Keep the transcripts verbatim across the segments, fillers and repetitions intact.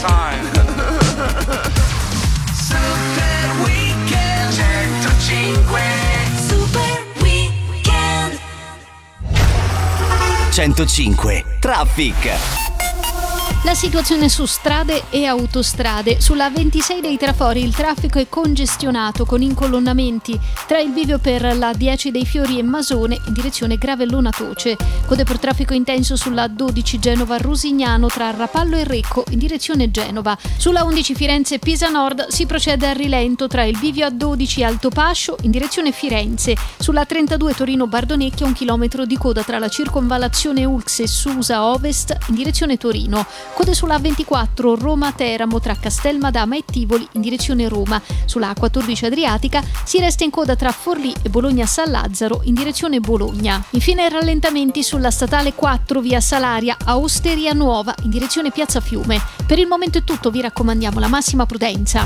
time. Super Weekend centocinque. Super Weekend centocinque Traffic. La situazione su strade e autostrade. Sulla ventisei dei Trafori il traffico è congestionato con incolonnamenti tra il bivio per la dieci dei Fiori e Masone in direzione Gravellona Toce. Code per traffico intenso sulla dodici Genova-Rusignano tra Rapallo e Recco in direzione Genova. Sulla undici Firenze-Pisa Nord si procede a rilento tra il bivio a dodici Altopascio in direzione Firenze. Sulla trentadue Torino-Bardonecchia un chilometro di coda tra la circonvallazione Ulx e Susa Ovest in direzione Torino. Code sulla ventiquattro Roma-Teramo tra Castelmadama e Tivoli in direzione Roma. Sulla quattordici Adriatica si resta in coda tra Forlì e Bologna-San Lazzaro in direzione Bologna. Infine rallentamenti sulla statale quattro via Salaria a Osteria Nuova in direzione Piazza Fiume. Per il momento è tutto, vi raccomandiamo la massima prudenza.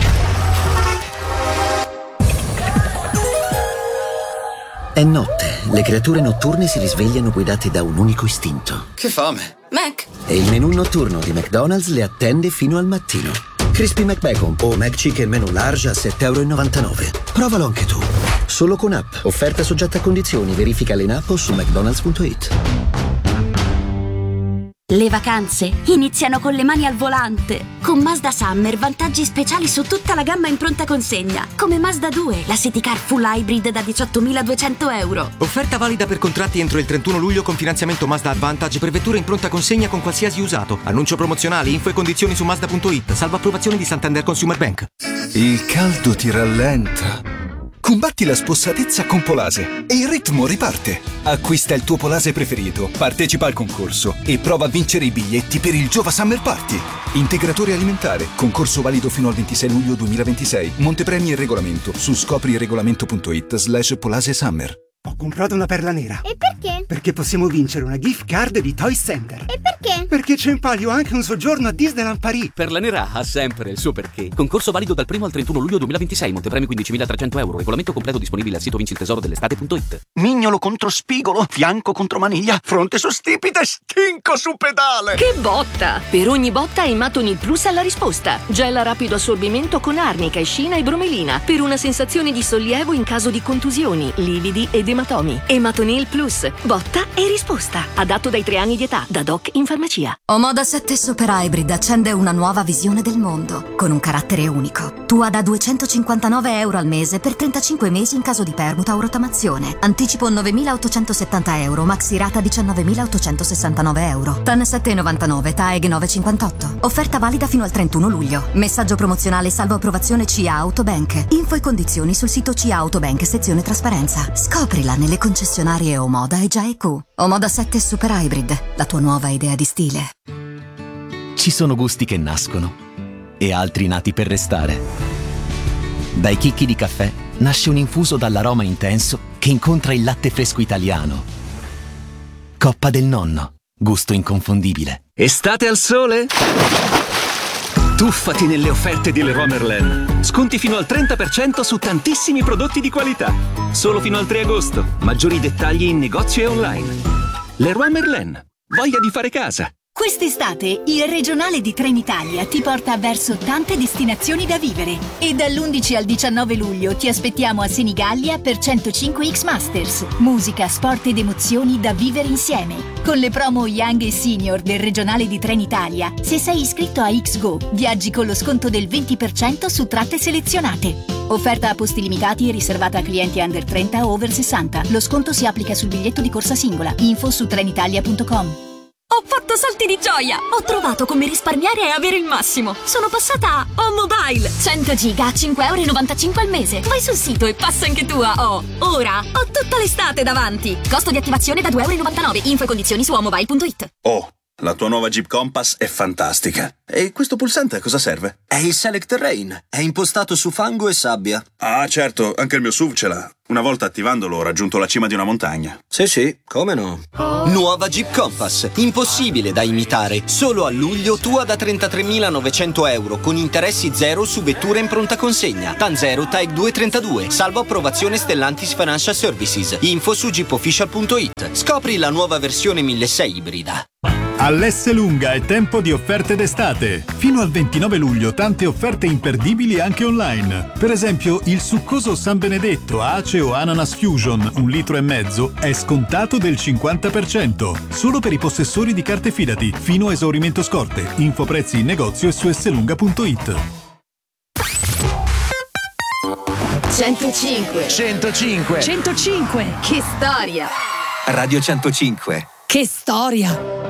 È notte, le creature notturne si risvegliano guidate da un unico istinto. Che fame! Mac! E il menù notturno di McDonald's le attende fino al mattino. Crispy McBacon o McChicken menù large a sette e novantanove euro. Provalo anche tu. Solo con app. Offerta soggetta a condizioni. Verifica in app o su mcdonalds punto it. Le vacanze iniziano con le mani al volante. Con Mazda Summer vantaggi speciali su tutta la gamma in pronta consegna. Come Mazda due, la City Car Full Hybrid da diciottomiladuecento euro. Offerta valida per contratti entro il trentuno luglio con finanziamento Mazda Advantage per vetture in pronta consegna con qualsiasi usato. Annuncio promozionale, info e condizioni su mazda punto it. Salvo approvazione di Santander Consumer Bank. Il caldo ti rallenta. Combatti la spossatezza con Polase e il ritmo riparte. Acquista il tuo Polase preferito, partecipa al concorso e prova a vincere i biglietti per il Giova Summer Party. Integratore alimentare, concorso valido fino al ventisei luglio duemilaventisei. Montepremi e regolamento su scopriregolamento punto it slash Polase Summer. Ho comprato una perla nera. E perché? Perché possiamo vincere una gift card di Toy Center. E perché? Perché c'è in palio anche un soggiorno a Disneyland Paris. Perla nera ha sempre il suo perché. Concorso valido dal primo al trentuno luglio duemilaventisei. Montepremi quindicimilatrecento euro. Regolamento completo disponibile al sito vinci il tesoro dell'estate punto it. Mignolo contro spigolo, fianco contro maniglia, fronte su stipite, stinco su pedale. Che botta! Per ogni botta Ematonil Plus ha la risposta. Gel a rapido assorbimento con arnica, escina e bromelina per una sensazione di sollievo in caso di contusioni, lividi ed ematomi. Ematonil Plus. Botta e risposta. Adatto dai tre anni di età. Da doc in farmacia. Omoda sette Super Hybrid accende una nuova visione del mondo con un carattere unico. Tua da duecentocinquantanove euro al mese per trentacinque mesi in caso di permuta o rottamazione. Anticipo novemilaottocentosettanta euro, maxi rata diciannovemilaottocentosessantanove euro. T A N sette e novantanove, T A E G nove e cinquantotto. Offerta valida fino al trentuno luglio. Messaggio promozionale salvo approvazione C A Autobank. Info e condizioni sul sito C A Autobank sezione trasparenza. Scoprila nelle concessionarie Omoda e G I A E Q. Omoda sette Super Hybrid, la tua nuova idea di stile. Ci sono gusti che nascono e altri nati per restare. Dai chicchi di caffè nasce un infuso dall'aroma intenso che incontra il latte fresco italiano. Coppa del Nonno, gusto inconfondibile. Estate al sole? Tuffati nelle offerte di Leroy Merlin. Sconti fino al trenta per cento su tantissimi prodotti di qualità. Solo fino al tre agosto. Maggiori dettagli in negozio e online. Leroy Merlin. Voglia di fare casa. Quest'estate il regionale di Trenitalia ti porta verso tante destinazioni da vivere e dall'undici al diciannove luglio ti aspettiamo a Senigallia per centocinque X Masters. Musica, sport ed emozioni da vivere insieme. Con le promo Young e Senior del regionale di Trenitalia, se sei iscritto a X Go, viaggi con lo sconto del venti per cento su tratte selezionate. Offerta a posti limitati e riservata a clienti under trenta o over sessanta. Lo sconto si applica sul biglietto di corsa singola. Info su trenitalia punto com. Ho fatto salti di gioia! Ho trovato come risparmiare e avere il massimo. Sono passata a O Mobile. cento giga a cinque e novantacinque euro al mese. Vai sul sito e passa anche tu a O. Ora ho tutta l'estate davanti. Costo di attivazione da due e novantanove euro. Info e condizioni su o mobile punto it. Oh, la tua nuova Jeep Compass è fantastica. E questo pulsante a cosa serve? È il Select Terrain. È impostato su fango e sabbia. Ah, certo, anche il mio S U V ce l'ha. Una volta attivandolo ho raggiunto la cima di una montagna. Sì, sì, come no? Nuova Jeep Compass. Impossibile da imitare. Solo a luglio tua da trentatremilanovecento euro con interessi zero su vetture in pronta consegna. T A N zero, T A E G due trentadue. Salvo approvazione Stellantis Financial Services. Info su jeep official punto it. Scopri la nuova versione milleseicento ibrida. All'S Lunga è tempo di offerte d'estate. Fino al ventinove luglio tante offerte imperdibili anche online. Per esempio, il succoso San Benedetto Ace o Ananas Fusion, un litro e mezzo, è scontato del cinquanta per cento. Solo per i possessori di carte Fidati, fino a esaurimento scorte. Info prezzi in negozio e su slunga punto it. centocinque centocinque centocinque. Che storia! Radio centocinque. Che storia!